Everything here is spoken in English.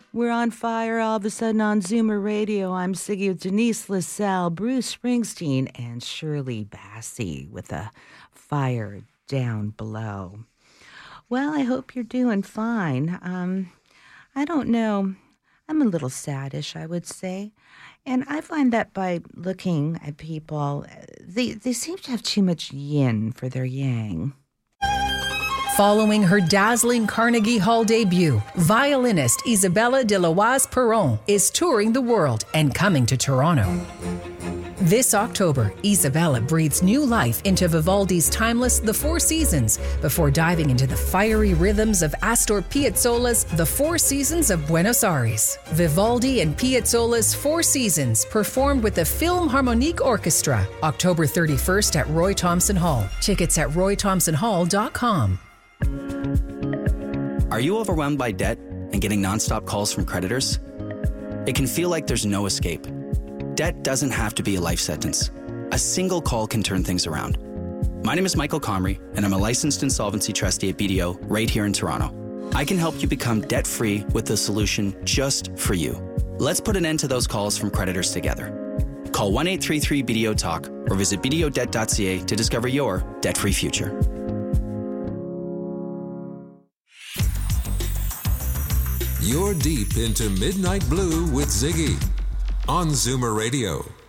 We're on fire all of a sudden on Zoomer Radio. I'm Siggy with Denise LaSalle, Bruce Springsteen, and Shirley Bassey with a fire down below. Well, I hope you're doing fine. I don't know. I'm a little saddish, I would say. And I find that by looking at people, they seem to have too much yin for their yang. Following her dazzling Carnegie Hall debut, violinist Isabella de Loise-Perron is touring the world and coming to Toronto. This October, Isabella breathes new life into Vivaldi's timeless The Four Seasons before diving into the fiery rhythms of Astor Piazzolla's The Four Seasons of Buenos Aires. Vivaldi and Piazzolla's Four Seasons performed with the Philharmonic Orchestra, October 31st at Roy Thomson Hall. Tickets at roythomsonhall.com. Are you overwhelmed by debt and getting nonstop calls from creditors? It can feel like there's no escape. Debt doesn't have to be a life sentence. A single call can turn things around. My name is Michael Comrie, and I'm a licensed insolvency trustee at BDO right here in Toronto. I can help you become debt-free with a solution just for you. Let's put an end to those calls from creditors together. Call 1-833-BDO-TALK or visit bdodebt.ca to discover your debt-free future. You're deep into Midnight Blue with Ziggy on Zoomer Radio.